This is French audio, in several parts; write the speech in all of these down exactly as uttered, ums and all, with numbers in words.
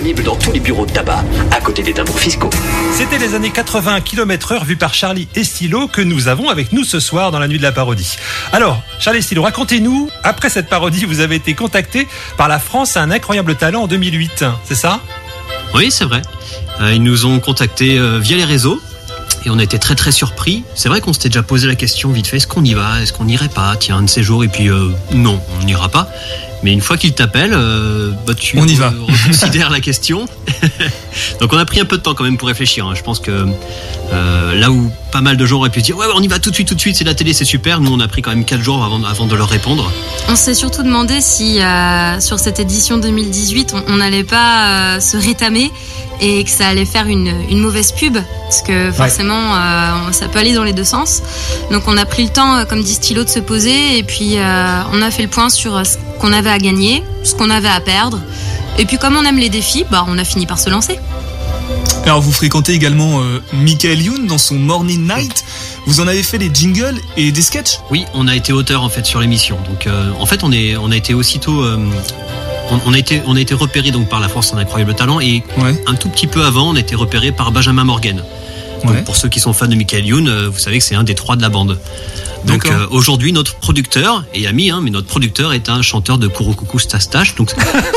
disponible dans tous les bureaux de tabac, à côté des timbres fiscaux. C'était les années quatre-vingts kilomètres heure vus par Charlie Estilo que nous avons avec nous ce soir dans la nuit de la parodie. Alors, Charlie Estilo, racontez-nous, après cette parodie, vous avez été contacté par la France à un incroyable talent en deux mille huit, c'est ça ? Oui, c'est vrai. Euh, ils nous ont contactés euh, via les réseaux. Et on a été très très surpris. C'est vrai qu'on s'était déjà posé la question vite fait, est-ce qu'on y va, est-ce qu'on n'irait pas, tiens, un de ces jours, et puis euh, non, on n'ira pas. Mais une fois qu'ils t'appellent, euh, bah, tu on y va. reconsidères la question. Donc on a pris un peu de temps quand même pour réfléchir. Hein. Je pense que euh, là où pas mal de gens auraient pu se dire ouais, ouais on y va tout de suite, tout de suite, c'est la télé, c'est super. Nous on a pris quand même quatre jours avant, avant de leur répondre. On s'est surtout demandé si euh, sur cette édition deux mille dix-huit on n'allait pas euh, se rétamer et que ça allait faire une, une mauvaise pub, parce que forcément euh, ça peut aller dans les deux sens. Donc on a pris le temps, comme dit Stylo, de se poser, et puis euh, on a fait le point sur ce qu'on avait à gagner, ce qu'on avait à perdre, et puis comme on aime les défis, bah, on a fini par se lancer. Alors vous fréquentez également euh, Michael Youn dans son Morning Night. Vous en avez fait des jingles et des sketchs ? Oui, on a été auteur en fait sur l'émission. Donc euh, en fait on est on a été aussitôt euh, on, on a été on a été repéré donc par la France un incroyable talent, et ouais. un tout petit peu avant on a été repéré par Benjamin Morgan. Donc, ouais. Pour ceux qui sont fans de Michael Youn, euh, vous savez que c'est un des trois de la bande. Donc euh, aujourd'hui notre producteur et ami, hein, mais notre producteur est un chanteur de Kouroukoukou Stastache. Donc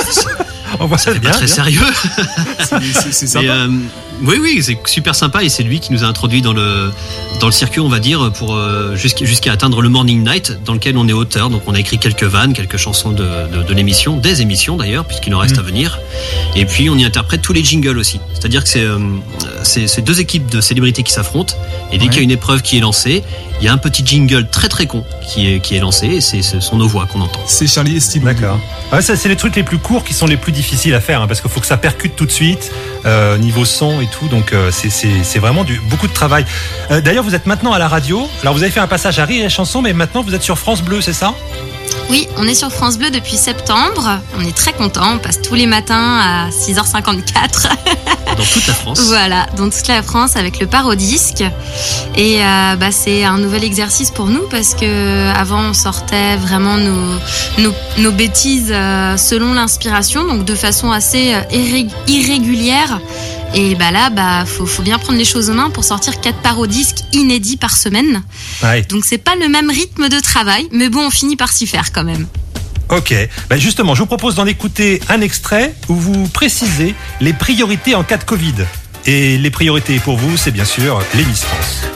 on voit ça c'est bien, pas très bien. sérieux. C'est, c'est, c'est sympa. Mais, euh, oui, oui, c'est super sympa, et c'est lui qui nous a introduit dans le dans le circuit, on va dire, pour euh, jusqu'à, jusqu'à atteindre le Morning Night, dans lequel on est auteur. Donc on a écrit quelques vannes, quelques chansons de, de, de l'émission, des émissions d'ailleurs, puisqu'il en reste mmh. à venir. Et puis on y interprète tous les jingles aussi. C'est-à-dire que c'est euh, c'est, c'est deux équipes de célébrités qui s'affrontent, et dès ouais. qu'il y a une épreuve qui est lancée, il y a un petit jingle très très con qui est qui est lancé, et c'est, ce sont nos voix qu'on entend. C'est Charlie Estilo. D'accord. Ouais, ça, c'est les trucs les plus courts qui sont les plus difficiles à faire, hein, parce qu'il faut que ça percute tout de suite, euh, niveau son et tout. Donc euh, c'est, c'est, c'est vraiment du, beaucoup de travail. Euh, d'ailleurs, vous êtes maintenant à la radio. Alors vous avez fait un passage à Rire et Chanson, mais maintenant vous êtes sur France Bleu, c'est ça ? Oui, on est sur France Bleu depuis septembre. On est très contents. On passe tous les matins à six heures cinquante-quatre. Dans toute la France. Voilà, dans toute la France avec le Parodisque. Et euh, bah, c'est un nouvel exercice pour nous, parce que avant on sortait vraiment nos, nos, nos bêtises euh, selon l'inspiration, donc de façon assez euh, irré- irrégulière. Et bah là, bah faut, faut bien prendre les choses en main pour sortir quatre parodisques inédits par semaine. Ouais. Donc c'est pas le même rythme de travail, mais bon, on finit par s'y faire quand même. Ok, ben justement, je vous propose d'en écouter un extrait où vous précisez les priorités en cas de Covid. Et les priorités pour vous, c'est bien sûr les Miss France.